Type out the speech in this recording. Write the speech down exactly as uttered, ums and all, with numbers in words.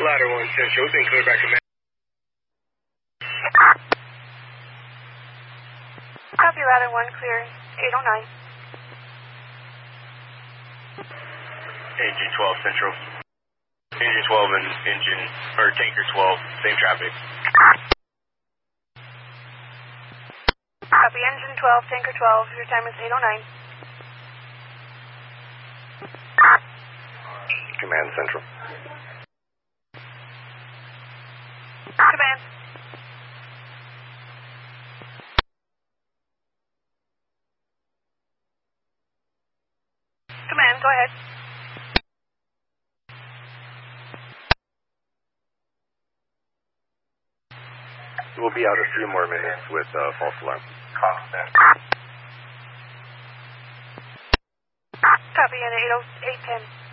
Ladder one Central, then clear back command. Copy, Ladder one, clear, eight oh nine. Engine twelve Central. Engine twelve and engine, or tanker twelve, same traffic. Copy, engine twelve, tanker twelve, your time is eight oh nine. Command Central. Command. Command, go ahead. We'll be out a few more minutes with uh, false alarm. Constant. Copy, and eight oh eight ten.